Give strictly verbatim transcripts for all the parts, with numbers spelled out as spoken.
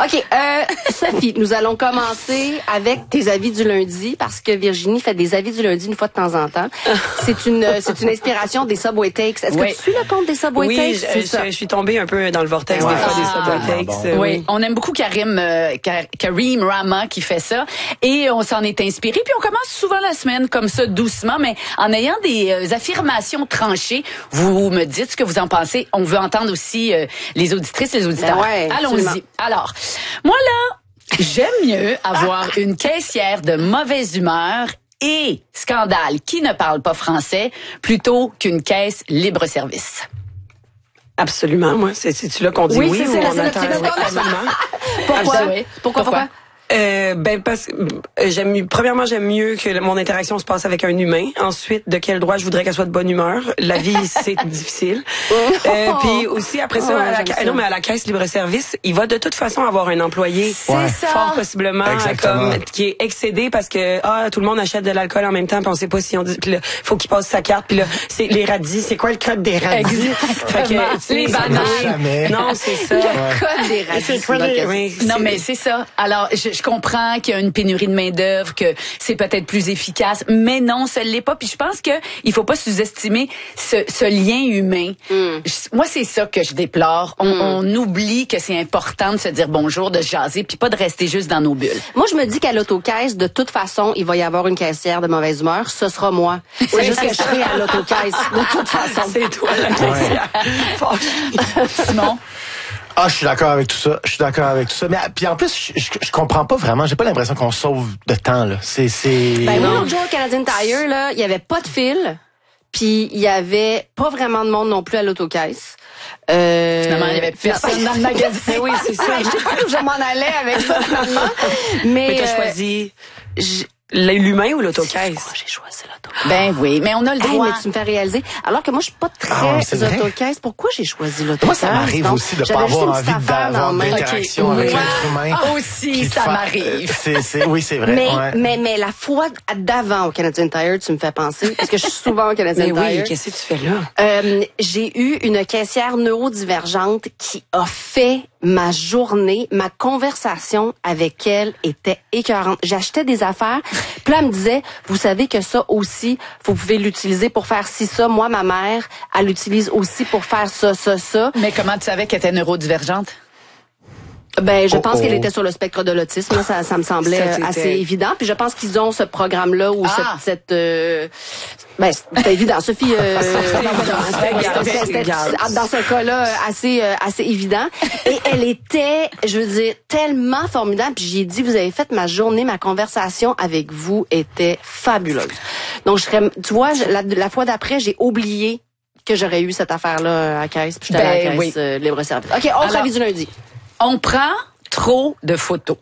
OK, euh, Sophie, nous allons commencer avec tes avis du lundi parce que Virginie fait des avis du lundi une fois de temps en temps. C'est une c'est une inspiration des Subway Takes. Est-ce oui. que tu suis le compte des Subway oui, Takes? Oui, je, je, je suis tombée un peu dans le vortex ouais. des fois ah, des Subway Takes. Bon. Oui. oui, on aime beaucoup Karim euh, Karim Rama qui fait ça et on s'en est inspiré. Puis on commence souvent la semaine comme ça doucement, mais en ayant des euh, affirmations tranchées. Vous me dites ce que vous en pensez. On veut entendre aussi euh, les auditrices et les auditeurs. Ben ouais, allons-y. Alors, moi là, j'aime mieux avoir une caissière de mauvaise humeur et scandale qui ne parle pas français plutôt qu'une caisse libre-service. Absolument, moi. C'est, c'est-tu là qu'on dit oui, oui c'est, ou c'est on là, attend? c'est là, Oui, absolument. Pourquoi? Absolument. Pourquoi? Pourquoi? Euh, ben parce que euh, j'aime mieux, premièrement j'aime mieux que mon interaction se passe avec un humain. Ensuite, de quel droit je voudrais qu'elle soit de bonne humeur. La vie c'est difficile. Euh, puis aussi après ça, oh, à la, ça, non mais à la caisse libre-service, il va de toute façon avoir un employé ouais. fort possiblement Exactement. comme qui est excédé parce que ah tout le monde achète de l'alcool en même temps, puis on sait pas si on dit puis là, faut qu'il passe sa carte, puis là c'est les radis, c'est quoi le code des radis? Fait que les bananes. Non, c'est ça. Le code des radis. C'est quoi les... oui, non mais c'est ça. Alors je, je comprends qu'il y a une pénurie de main-d'œuvre, que c'est peut-être plus efficace, mais non, ça l'est pas. Puis je pense que il faut pas sous-estimer ce, ce lien humain. Mm. Je, moi, c'est ça que je déplore. On, mm. on oublie que c'est important de se dire bonjour, de se jaser, puis pas de rester juste dans nos bulles. Moi, je me dis qu'à l'autocaisse, de toute façon, il va y avoir une caissière de mauvaise humeur. Ce sera moi. C'est oui, juste que je serai à l'autocaisse. De toute façon, c'est toi la caissière. Ouais. Simon? Ah, je suis d'accord avec tout ça. Je suis d'accord avec tout ça. Mais puis en plus, je, je, je comprends pas vraiment. J'ai pas l'impression qu'on sauve de temps là. C'est c'est. Ben moi, l'autre jour au Canadian Tire là, il y avait pas de fil, puis il y avait pas vraiment de monde non plus à l'autocaisse. Euh... Finalement, il y avait personne dans le magasin. Oui, c'est ça. Je sais pas où je m'en allais avec ça finalement. Mais, mais t'as euh, choisi l'humain ou l'autocaisse? Moi, j'ai choisi l'autocaisse. Ben oui, mais on a le droit. Hey, mais tu me fais réaliser. Alors que moi, je suis pas très ah, autocaisse. Pourquoi j'ai choisi l'autocaisse? Moi, ça m'arrive donc, aussi de pas avoir envie d'avoir de l'interaction okay. avec ouais. l'être humain. Ah, aussi, ça m'arrive. C'est, c'est, oui, c'est vrai. Mais, ouais. mais, mais la fois d'avant au Canadian Tire, tu me fais penser, parce que je suis souvent au Canadian mais Tire. Oui, qu'est-ce que tu fais là? Euh, j'ai eu une caissière neurodivergente qui a fait ma journée, ma conversation avec elle était écœurante. J'achetais des affaires, puis là, elle me disait, vous savez que ça aussi, vous pouvez l'utiliser pour faire ci, ça. Moi, ma mère, elle l'utilise aussi pour faire ça, ça, ça. Mais comment tu savais qu'elle était neurodivergente? Ben, je oh, pense oh. qu'elle était sur le spectre de l'autisme. Ça, ça me semblait ça, assez évident. Puis je pense qu'ils ont ce programme-là ou ah. cette, cette euh, ben, c'était évident. Sophie, euh, c'était dans ce cas-là assez, euh, assez évident. Et elle était, je veux dire, tellement formidable. Puis j'ai dit, vous avez fait ma journée, ma conversation avec vous était fabuleuse. Donc je serais, tu vois, la, la fois d'après, j'ai oublié que j'aurais eu cette affaire-là à la caisse. Puis j'étais ben, à la caisse oui. euh, libre-service. OK, autre Alors, avis du lundi. On prend trop de photos.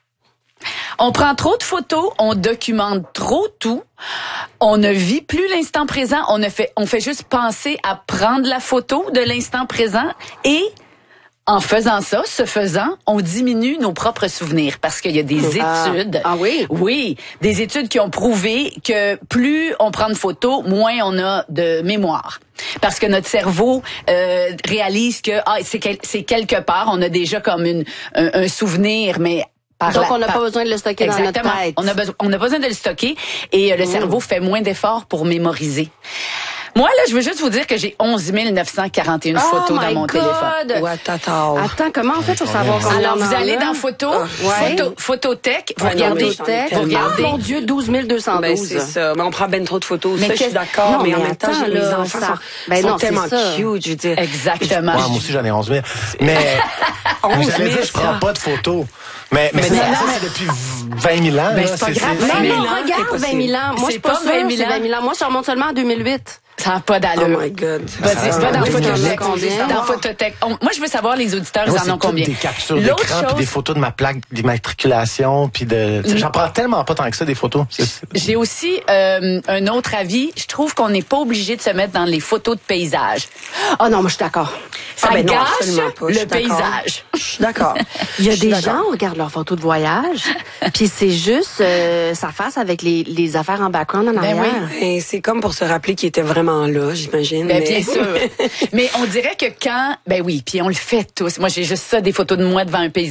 On prend trop de photos, on documente trop tout. On ne vit plus l'instant présent, on ne fait on fait juste penser à prendre la photo de l'instant présent et en faisant ça, ce faisant, on diminue nos propres souvenirs parce qu'il y a des ah. études. Ah oui? Oui, des études qui ont prouvé que plus on prend de photos, moins on a de mémoire. Parce que notre cerveau euh, réalise que ah c'est quel, c'est quelque part, on a déjà comme une un, un souvenir, mais par donc la, on n'a par... pas besoin de le stocker Exactement. dans notre tête. On a besoin, on a besoin de le stocker et euh, le mmh. cerveau fait moins d'efforts pour mémoriser. Moi, là, je veux juste vous dire que j'ai onze mille neuf cent quarante et une oh photos dans mon God. téléphone. What, attends. Attends, comment on fait pour savoir combien Alors, on en vous allez a? dans photo, oh, ouais. photo, photothèque, vous ouais, regardez, photothèque. vous regardez. Oh mon Dieu, douze mille deux cent douze. Ben, c'est ça. Mais on prend ben trop de photos. Mais ça, je suis d'accord. Non, mais, mais en même temps, attends, les là, enfants ça... sont, ben sont non, tellement ça. cute, je veux dire. Exactement. Ouais, moi aussi, j'en ai onze mille. Mais, mais j'allais dire, je prends pas de photos. Mais, mais, mais c'est, ça, c'est depuis vingt mille ans. Mais c'est pas grave. Mais non, regarde vingt mille ans. Moi, je suis pas sûre, c'est vingt mille ans. Moi, je remonte seulement à deux mille huit. Ça n'a pas d'allure. Oh my God. Vas-y, va dans Photothèque. Combien? Dans Photothèque. On, moi, je veux savoir, les auditeurs, ils en ont combien? Des captures d'écran, chose... puis des photos de ma plaque d'immatriculation, puis de... Mm. J'en prends tellement pas tant que ça, des photos. J'ai aussi euh, un autre avis. Je trouve qu'on n'est pas obligé de se mettre dans les photos de paysage. Oh non, moi, je suis d'accord. Ça ah ben gâche non, le paysage. Je suis d'accord. Il y a des gens qui regardent leurs photos de voyage, puis c'est juste euh, ça face avec les, les affaires en background en arrière. Ben oui. Et c'est comme pour se rappeler qu'il était vraiment là, j'imagine. Ben, mais... Bien sûr. Mais on dirait que quand... Ben oui, puis on le fait tous. Moi, j'ai juste ça, des photos de moi devant un paysage.